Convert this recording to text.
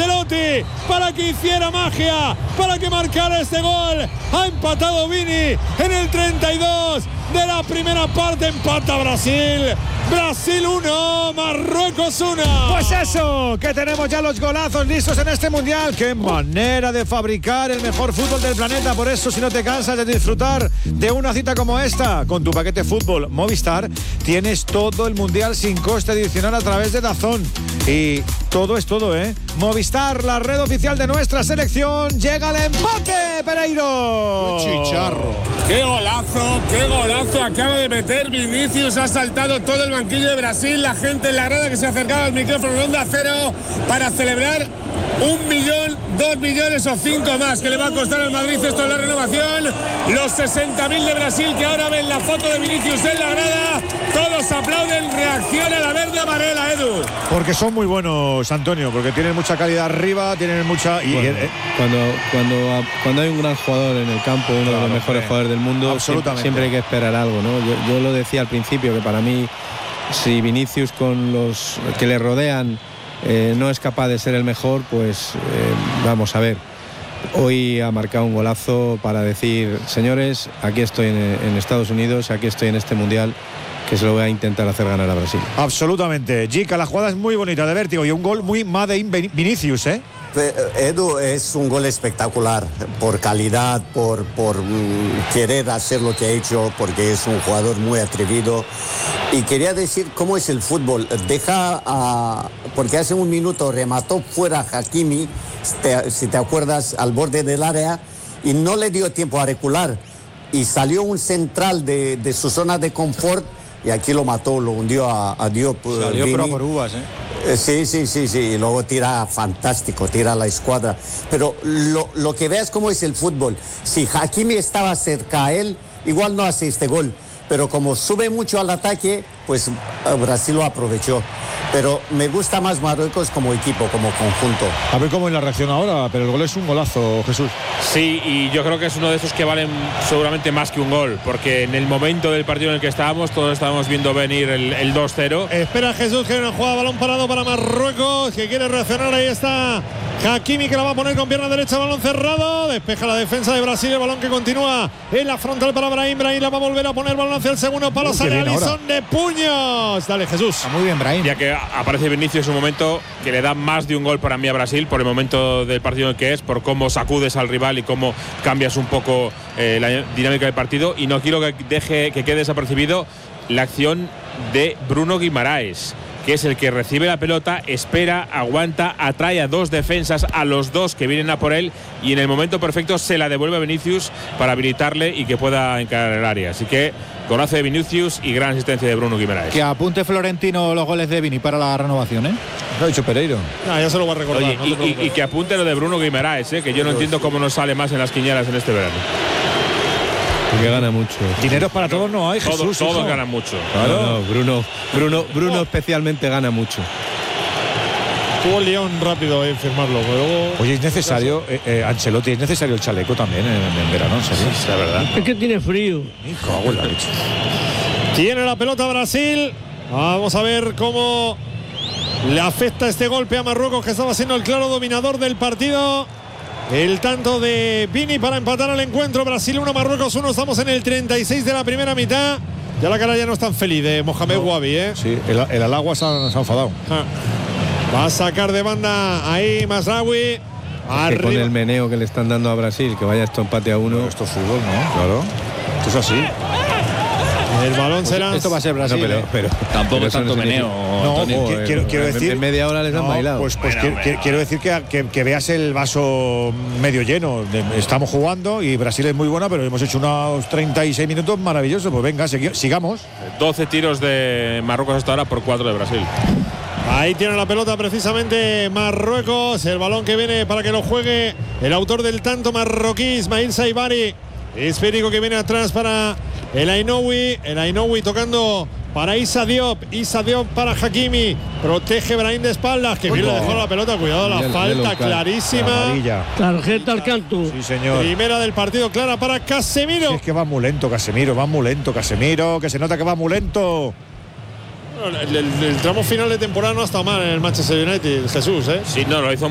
Ancelotti para que hiciera magia, para que marcara este gol. Ha empatado Vini en el 32 de la primera parte. Empata Brasil. Brasil 1, Marruecos 1. Pues eso, que tenemos ya los golazos listos en este mundial. Qué manera de fabricar el mejor fútbol del planeta. Por eso, si no te cansas de disfrutar de una cita como esta, con tu paquete fútbol Movistar, tienes todo el mundial sin coste adicional a través de DAZN. Y todo es todo, ¿eh? Movistar, la red oficial de nuestra selección. Llega el empate, Pereiro. Chicharro. ¡Qué golazo acaba de meter Vinicius! Ha saltado todo el banquillo de Brasil, la gente en la grada que se acercaba al micrófono de Onda Cero para celebrar 1 millón, 2 millones o 5 más que le va a costar al Madrid esto en la renovación. Los 60.000 de Brasil que ahora ven la foto de Vinicius en la grada, todos aplauden, reacciona la verde amarela, Edu. Porque son muy buenos, Antonio, porque tienen mucha calidad arriba, tienen mucha... Bueno, cuando hay un gran jugador en el campo, uno de los mejores jugadores del mundo, siempre hay que esperar algo, ¿no? Yo lo decía al principio, que para mí, si Vinicius con los que le rodean no es capaz de ser el mejor, pues vamos a ver. Hoy ha marcado un golazo para decir, señores, aquí estoy en Estados Unidos, aquí estoy en este mundial, que se lo voy a intentar hacer ganar a Brasil. Absolutamente. Jica, la jugada es muy bonita, de vértigo, y un gol muy made in Vinicius, ¿eh? Edu, es un gol espectacular por calidad, por querer hacer lo que ha hecho, porque es un jugador muy atrevido. Y quería decir cómo es el fútbol. Porque hace un minuto remató fuera Hakimi, si te acuerdas, al borde del área, y no le dio tiempo a recular. Y salió un central de su zona de confort, y aquí lo mató, lo hundió a Diop. Salió pero por uvas, ¿eh? Sí, y luego tira fantástico, tira la escuadra. Pero lo que veas cómo es el fútbol. Si Hakimi estaba cerca a él, igual no hace este gol. Pero como sube mucho al ataque, pues Brasil lo aprovechó. Pero me gusta más Marruecos como equipo, como conjunto. A ver cómo es la reacción ahora, pero el gol es un golazo, Jesús. Sí, y yo creo que es uno de esos que valen seguramente más que un gol, porque en el momento del partido en el que estábamos, todos estábamos viendo venir el 2-0. Espera Jesús, que hay una jugada, balón parado para Marruecos, que quiere reaccionar. Ahí está Hakimi, que la va a poner con pierna derecha, balón cerrado. Despeja la defensa de Brasil, el balón que continúa en la frontal para Brahim. Brahim la va a volver a poner, balón hacia el segundo palo. Sale Alisson de puños. Dale, Jesús. Está muy bien, Brahim. Ya que aparece Vinicius, es un momento que le da más de un gol para mí a Brasil, por el momento del partido en el que es, por cómo sacudes al rival y cómo cambias un poco la dinámica del partido. Y no quiero que quede desapercibido la acción de Bruno Guimaraes, que es el que recibe la pelota, espera, aguanta, atrae a dos defensas, a los dos que vienen a por él, y en el momento perfecto se la devuelve a Vinicius para habilitarle y que pueda encarar el área. Así que conoce de Vinicius y gran asistencia de Bruno Guimaraes. Que apunte Florentino los goles de Vini para la renovación, ¿eh? Lo ha dicho Pereiro. Ya se lo va a recordar. Oye, y que apunte lo de Bruno Guimaraes, que yo no entiendo cómo no sale más en las quinielas en este verano. Porque gana mucho. Dineros para todos no hay, Jesús. Todos ganan mucho. Claro. No, Bruno especialmente gana mucho. Tuvo el león rápido en firmarlo. Luego, oye, es necesario, Ancelotti, es necesario el chaleco también en verano, ¿en serio? Sí, la verdad. Es que tiene frío. Tiene la pelota Brasil. Vamos a ver cómo le afecta este golpe a Marruecos, que estaba siendo el claro dominador del partido. El tanto de Vini para empatar el encuentro. Brasil 1, Marruecos 1. Estamos en el 36 de la primera mitad. Ya la cara ya no es tan feliz de Mohamed Wabi, ¿eh? Sí, el Alagua se ha enfadado. Va a sacar de banda ahí Mazraoui. Que con el meneo que le están dando a Brasil, que vaya esto empate a 1. Pero esto es fútbol, ¿no? Claro. Esto es así. El balón será. Esto va a ser Brasil. No, pero tampoco es tanto meneo. No, quiero decir. En media hora les han bailado. Pues quiero decir que veas el vaso medio lleno. Estamos jugando y Brasil es muy buena, pero hemos hecho unos 36 minutos maravillosos. Pues venga, sigamos. 12 tiros de Marruecos hasta ahora por 4 de Brasil. Ahí tiene la pelota precisamente Marruecos. El balón que viene para que lo juegue el autor del tanto marroquí, Ismail Saibari. Esférico que viene atrás para el Ainoui tocando para Issa Diop para Hakimi. Protege Brahim de espaldas, que bien le dejó la pelota. Cuidado, la falta clarísima. Tarjeta al canto. Sí, señor. Primera del partido, clara para Casemiro. Sí, es que va muy lento Casemiro, que se nota que va muy lento. El tramo final de temporada no ha estado mal en el Manchester United, Jesús, ¿eh? Sí, no, lo hizo